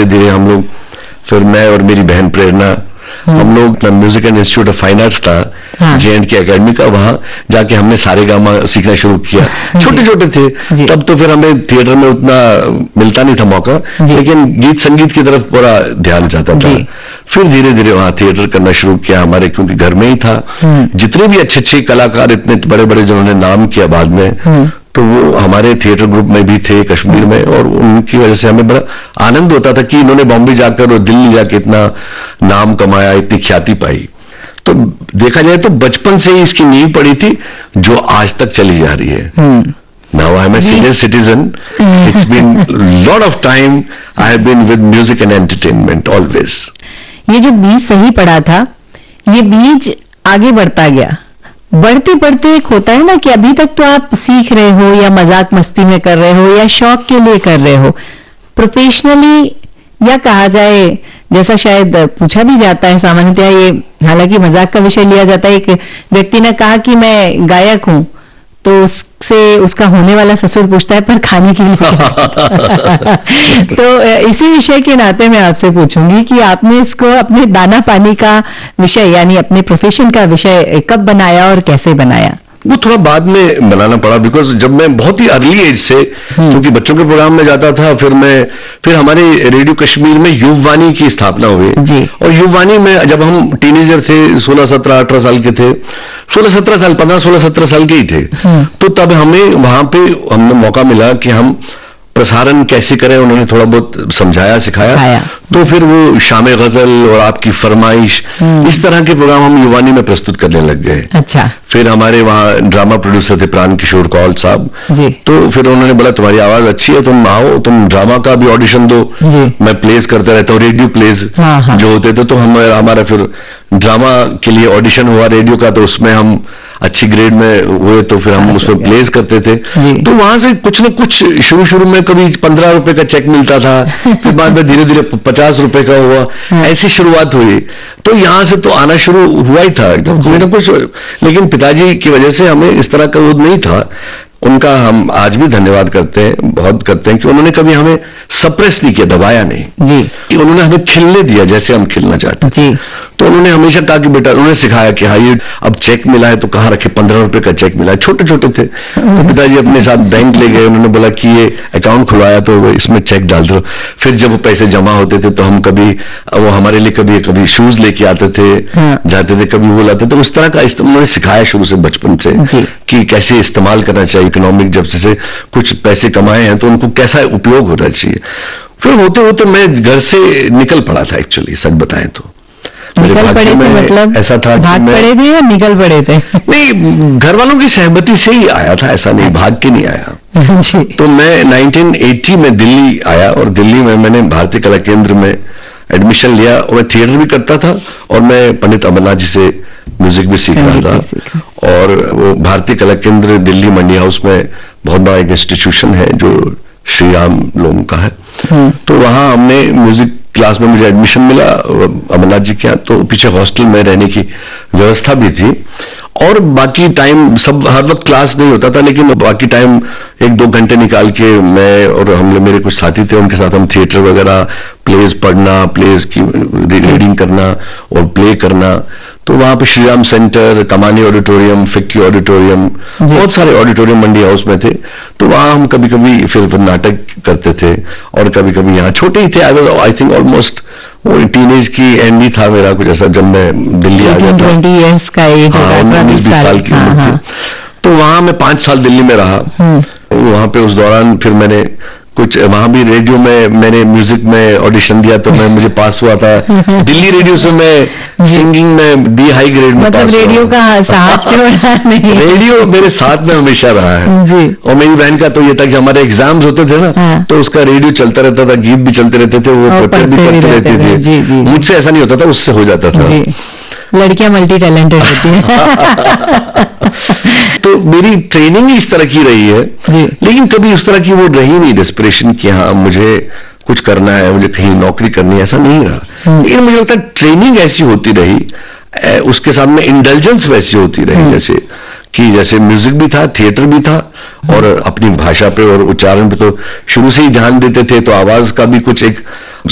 धीरे धीरे हम लोग, फिर मैं और मेरी बहन प्रेरणा, हम लोग music and institute of fine arts था, J&K एकेडमी का, वहां जाके हमने सारेगामा सीखना शुरू किया। छोटे छोटे थे तब, तो फिर हमें थिएटर में उतना मिलता नहीं था मौका, लेकिन गीत संगीत की तरफ पूरा ध्यान जाता था। फिर धीरे धीरे वहां थिएटर करना शुरू किया हमारे, क्योंकि घर में ही था। जितने भी अच्छे अच्छे कलाकार, इतने बड़े बड़े जिन्होंने नाम किया बाद में, तो वो हमारे थिएटर ग्रुप में भी थे कश्मीर में, और उनकी वजह से हमें बड़ा आनंद होता था कि इन्होंने बॉम्बे जाकर और दिल्ली जाके इतना नाम कमाया, इतनी ख्याति पाई। तो देखा जाए तो बचपन से ही इसकी नींव पड़ी थी, जो आज तक चली जा रही है। Now I am a senior citizen. It's been lot of time I have been with music and entertainment always. ये जो बीज सही पड़ा था, ये बीज आगे बढ़ता गया। बढ़ते बढ़ते एक होता है ना कि अभी तक तो आप सीख रहे हो, या मजाक मस्ती में कर रहे हो, या शौक के लिए कर रहे हो। प्रोफेशनली, या कहा जाए, जैसा शायद पूछा भी जाता है सामान्यतः, ये हालांकि मजाक का विषय लिया जाता है, एक व्यक्ति ने कहा कि मैं गायक हूं, तो उससे उसका होने वाला ससुर पूछता है पर खाने के लिए तो इसी विषय के नाते मैं आपसे पूछूंगी कि आपने इसको अपने दाना पानी का विषय, यानी अपने प्रोफेशन का विषय कब बनाया और कैसे बनाया? वो थोड़ा बाद में बनाना पड़ा, बिकॉज जब मैं बहुत ही अर्ली एज से, क्योंकि बच्चों के प्रोग्राम में जाता था, फिर हमारे रेडियो कश्मीर में युववाणी की स्थापना हुई, और युववाणी में जब हम टीनेजर थे, 16, 17, 18 साल के थे, 16, 17 साल, 15, 16, 17 साल के ही थे, तो तब हमें वहां पे हमने मौका मिला कि हम प्रसारण कैसे करें, उन्होंने थोड़ा बहुत समझाया, सिखाया। तो फिर वो शाम गजल और आपकी फरमाइश, इस तरह के प्रोग्राम हम युवानी में प्रस्तुत करने लग गए। अच्छा। फिर हमारे वहाँ ड्रामा प्रोड्यूसर थे प्राण किशोर कौल साहब, तो फिर उन्होंने बोला तुम्हारी आवाज अच्छी है, तुम आओ, तुम ड्रामा का भी ऑडिशन दो। मैं प्लेस करता रहता हूँ, रेडियो प्लेस जो होते थे, तो हमारा फिर ड्रामा के लिए ऑडिशन हुआ रेडियो का, तो उसमें हम अच्छी ग्रेड में हुए, तो फिर हम उसमें प्लेस करते थे। तो वहां से कुछ न कुछ शुरू में कभी 15 रुपए का चेक मिलता था, फिर बाद में धीरे धीरे 50 रुपए का हुआ, ऐसी शुरुआत हुई। तो यहां से तो आना शुरू हुआ ही था कोई ना कुछ, लेकिन पिताजी की वजह से हमें इस तरह का वो नहीं था। उनका हम आज भी धन्यवाद करते हैं, बहुत करते हैं, कि उन्होंने कभी हमें सप्रेस नहीं किया, दबाया नहीं जी, कि उन्होंने हमें खिलने दिया जैसे हम खिलना चाहते जी। तो उन्होंने हमेशा कहा कि बेटा, उन्होंने सिखाया कि हाँ ये अब चेक मिला है तो कहाँ रखे, 15 रुपए का चेक मिला है, छोटे छोटे थे। तो पिताजी अपने साथ बैंक ले गए, उन्होंने बोला कि ये अकाउंट खुलवाया तो इसमें चेक डाल दो। फिर जब वो पैसे जमा होते थे तो हम कभी वो हमारे लिए कभी शूज लेके आते थे, जाते थे, कभी वो लाते थे। उस तरह का उन्होंने सिखाया शुरू से, बचपन से, कि कैसे इस्तेमाल करना चाहिए इकोनॉमिक, जब से कुछ पैसे कमाए हैं तो उनको कैसा उपयोग होना चाहिए। फिर होते होते मैं घर से निकल पड़ा था, एक्चुअली सच बताएं तो। निकल पड़े थे मतलब ऐसा था, भाग पड़े थे या निकल पड़े थे? नहीं, घर वालों की सहमति से ही आया था, ऐसा नहीं भाग के नहीं आया जी। तो मैं 1980 में दिल्ली आया, और दिल्ली में मैंने भारतीय कला केंद्र में एडमिशन लिया, और मैं थिएटर भी करता था, और मैं पंडित अमरनाथ जी से म्यूजिक भी सीख रहा था। और वो भारतीय कला केंद्र दिल्ली मंडी हाउस में बहुत बड़ा एक इंस्टीट्यूशन है जो श्री राम लोगों का है। तो वहां हमने म्यूजिक क्लास में मुझे एडमिशन मिला अमरनाथ जी के यहाँ, तो पीछे हॉस्टल में रहने की व्यवस्था भी थी। और बाकी टाइम सब हर वक्त क्लास नहीं होता था, लेकिन बाकी टाइम 1-2 घंटे निकाल के मैं और मेरे कुछ साथी थे, उनके साथ हम थिएटर वगैरह, प्लेज पढ़ना, प्लेज की रीडिंग करना और प्ले करना। तो वहां पे श्रीराम सेंटर, कमानी ऑडिटोरियम, फिक्की ऑडिटोरियम, बहुत सारे ऑडिटोरियम मंडी हाउस में थे। तो वहां हम कभी कभी फिर नाटक करते थे, और कभी कभी यहाँ छोटे ही थे। आई थिंक ऑलमोस्ट वो टीनेज की एंड ही था मेरा कुछ ऐसा, जब मैं दिल्ली आ गया था। 20 इयर्स का एज होगा, 19-20 साल की उम्र थी। तो वहां मैं 5 साल दिल्ली में रहा। वहां पे उस दौरान फिर मैंने कुछ वहां भी रेडियो में मैंने म्यूजिक में ऑडिशन दिया, तो मुझे पास हुआ था। दिल्ली रेडियो से मैं सिंगिंग में डी हाई ग्रेड में मतलब पास रेडियो का साथ छोड़ा नहीं, रेडियो मेरे साथ में हमेशा रहा है जी। और मेरी बहन का तो ये था कि हमारे एग्जाम्स होते थे ना, तो उसका रेडियो चलता रहता था, गीत भी चलते रहते थे, वो पेपर भी पढ़ते रहते थे। मुझसे ऐसा नहीं होता था, उससे हो जाता था। लड़कियां मल्टी टैलेंटेड होती हैं। तो मेरी ट्रेनिंग ही इस तरह की रही है, लेकिन कभी उस तरह की वो रही नहीं डेस्परेशन कि हाँ मुझे कुछ करना है, मुझे कहीं नौकरी करनी है, ऐसा नहीं रहा। लेकिन मुझे लगता है ट्रेनिंग ऐसी होती रही, उसके साथ में इंटेलिजेंस वैसी होती रही, जैसे म्यूजिक भी था, थिएटर भी था, और अपनी भाषा पे और उच्चारण पे तो शुरू से ही ध्यान देते थे, तो आवाज का भी कुछ एक